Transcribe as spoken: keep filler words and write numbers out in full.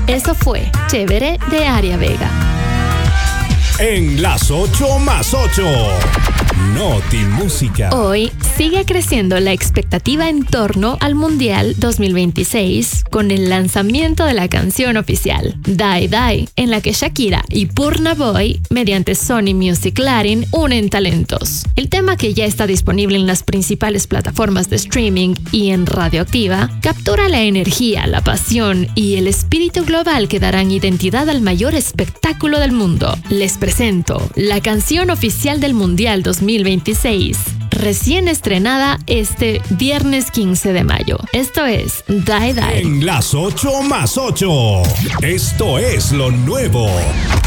Eso fue Chévere de Aria Vega. En las ocho más ocho. Noti Música. Hoy sigue creciendo la expectativa en torno al Mundial dos mil veintiséis con el lanzamiento de la canción oficial Die Die, en la que Shakira y Burna Boy, mediante Sony Music Latin, unen talentos. El tema, que ya está disponible en las principales plataformas de streaming y en Radioactiva, captura la energía, la pasión y el espíritu global que darán identidad al mayor espectáculo del mundo. Les presento la canción oficial del Mundial dos mil veintiséis, recién estrenada este viernes quince de mayo. Esto es Die Die. En las ocho más ocho. Esto es lo nuevo.